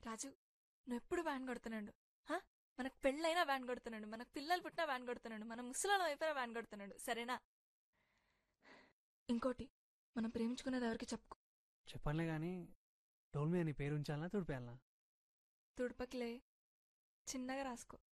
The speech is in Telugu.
రాజు, నువ్వు ఎప్పుడు వ్యాన్ కొడుతున్నాడు. మనకు పెళ్ళైనా వ్యాన్ కొడుతున్నాడు, మనకు పిల్లలు పుట్టినా వ్యాన్ కొడుతున్నాడు, మన ముసలాళ్ళం అయిపోయినా వ్యాన్ కొడుతున్నాడు. సరేనా? ఇంకోటి, మనం ప్రేమించుకునేది ఎవరికి చెప్పుకో. చెప్పనులే గాని డోల్ మీద నీ పేరు ఉంచాలనా తుడిపేయాలనా? తుడుపకిలే, చిన్నగా రాసుకో.